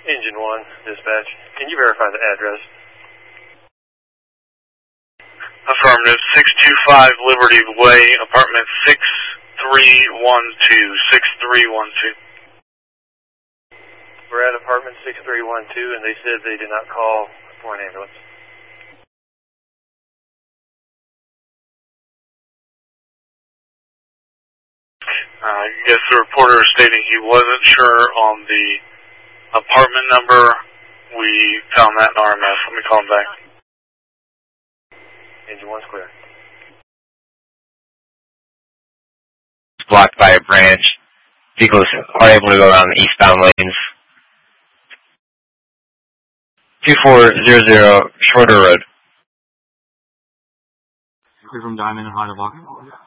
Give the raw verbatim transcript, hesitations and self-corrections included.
Engine one, dispatch. Can you verify the address? Affirmative. six two five Liberty Way, apartment six three one two. six three one two. We're at apartment six three one two, and they said they did not call for an ambulance. Uh, I guess the reporter is stating he wasn't sure on the apartment number. We found that in R M S. Let me call him back. Engine one's clear. It's blocked by a branch. Vehicles are able to go around the eastbound lanes. two four zero zero Shorter Road. From Diamond and Hyde Walk.